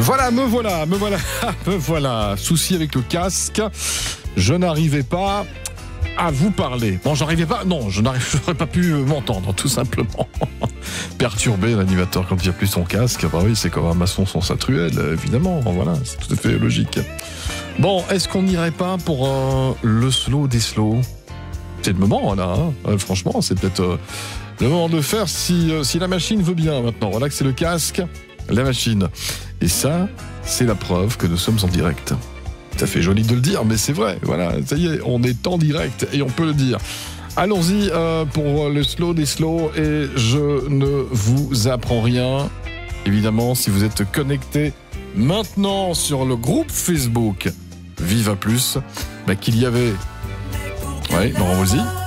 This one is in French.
Voilà, me voilà, me voilà. Souci avec le casque. Je n'arrivais pas à vous parler. Bon, j'aurais pas pu m'entendre, tout simplement. Perturber l'animateur quand il n'y a plus son casque, bah oui, c'est comme un maçon sans sa truelle, évidemment. Voilà, c'est tout à fait logique. Bon, est-ce qu'on n'irait pas pour le slow des slows? C'est le moment, là. Hein. Franchement, c'est peut-être le moment de faire si la machine veut bien maintenant. Voilà que c'est le casque, la machine. Et ça, c'est la preuve que nous sommes en direct. Ça fait joli de le dire, mais c'est vrai. Voilà, ça y est, on est en direct et on peut le dire. Allons-y pour le slow des slows et je ne vous apprends rien. Évidemment, si vous êtes connecté maintenant sur le groupe Facebook Viva Plus, qu'il y avait... Ouais, non, on vous le dit.